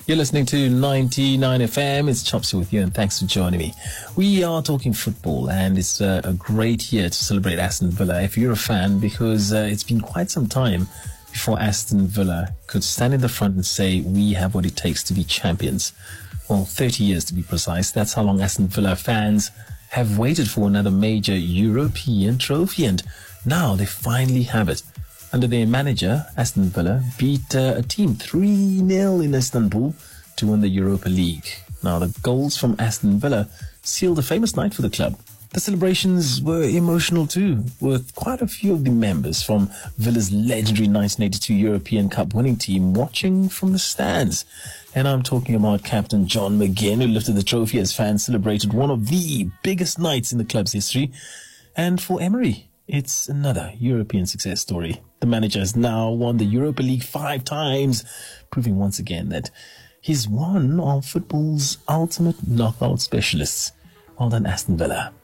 You're listening to 99 FM. It's Chopsy with you, and thanks for joining me. We are talking football, and it's a great year to celebrate Aston Villa if you're a fan, because it's been quite some time before Aston Villa could stand in the front and say, we have what it takes to be champions. Well, 30 years to be precise. That's how long Aston Villa fans have waited for another major European trophy, and now they finally have it. Under their manager, Aston Villa beat a team 3-0 in Istanbul to win the Europa League. Now, the goals from Aston Villa sealed a famous night for the club. The celebrations were emotional too, with quite a few of the members from Villa's legendary 1982 European Cup winning team watching from the stands. And I'm talking about Captain John McGinn, who lifted the trophy as fans celebrated one of the biggest nights in the club's history. And for Emery, it's another European success story. The manager has now won the Europa League 5 times, proving once again that he's one of football's ultimate knockout specialists. Well done, Aston Villa.